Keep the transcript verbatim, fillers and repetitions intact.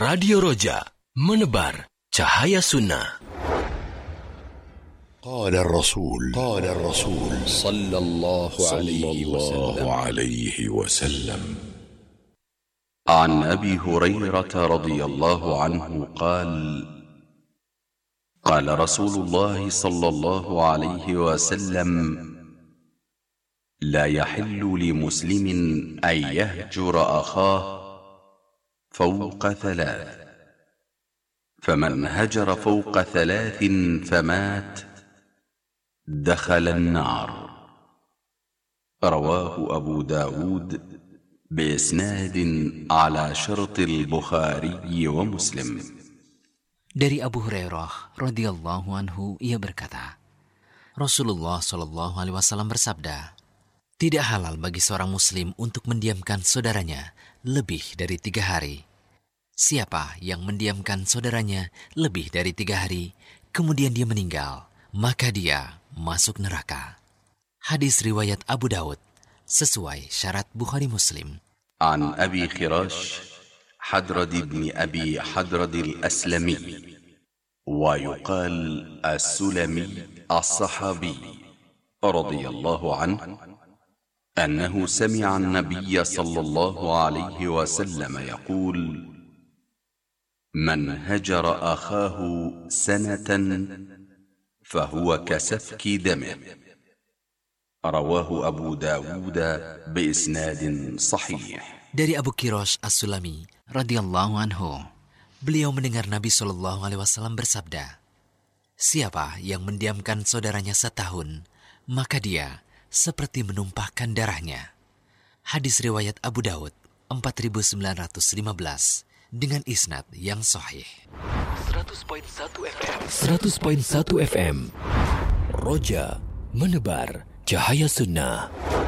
Radio Roja, menebar cahaya sunnah. قال الرسول قال الرسول صلى الله عليه وسلم عليه وسلم عن أبي هريرة رضي الله عنه قال قال رسول الله صلى الله عليه وسلم لا يحل لمسلم أن يهجر أخاه فوق ثلاث، فمن هجر فوق ثلاث فمات دخل النار. رواه أبو داود بإسناد على شرط البخاري ومسلم. Dari Abu Hurairah radhiyallahu anhu, ia berkata, Rasulullah shallallahu alaihi wasallam bersabda, tidak halal bagi seorang muslim untuk mendiamkan saudaranya lebih dari tiga hari. Siapa yang mendiamkan saudaranya lebih dari tiga hari, kemudian dia meninggal, maka dia masuk neraka. Hadis riwayat Abu Daud sesuai syarat Bukhari Muslim. An Abi Khirash Hadrad ibn Abi Hadrad al-Aslami wa yuqal as-Sulami as-Sahabi radhiyallahu anhu أنه سمع النبي صلى الله عليه وسلم يقول من هجر أخاه سنة فهو كسفك دمه. رواه أبو داود بإسناد صحيح. Dari Abu Khirash As-Sulami radhiyallahu anhu, beliau mendengar Nabi Shallallahu alaihi wasallam bersabda, siapa yang mendiamkan saudaranya setahun, maka dia seperti menumpahkan darahnya. Hadis riwayat Abu Daud empat ribu sembilan ratus lima belas dengan isnad yang sahih. seratus koma satu F M seratus koma satu F M Roja, menebar cahaya sunnah.